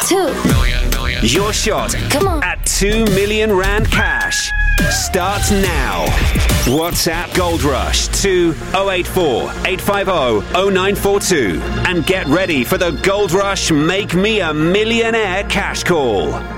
2 million. Your shot Come on. at 2 million rand cash starts now. WhatsApp Gold Rush to 084 850 0942 and get ready for the Gold Rush Make Me a Millionaire cash call.